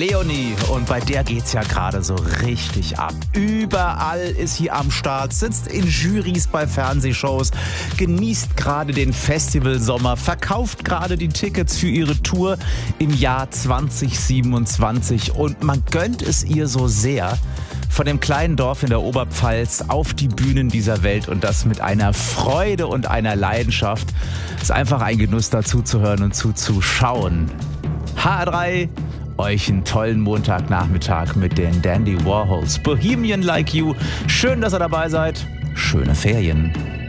Leonie, und bei der geht's ja gerade so richtig ab. Überall ist sie am Start, sitzt in Jurys bei Fernsehshows, genießt gerade den Festivalsommer, verkauft gerade die Tickets für ihre Tour im Jahr 2027 und man gönnt es ihr so sehr, von dem kleinen Dorf in der Oberpfalz auf die Bühnen dieser Welt, und das mit einer Freude und einer Leidenschaft. Es ist einfach ein Genuss, dazu zu hören und zuzuschauen. HR3, euch einen tollen Montagnachmittag mit den Dandy Warhols. Bohemian Like You. Schön, dass ihr dabei seid. Schöne Ferien.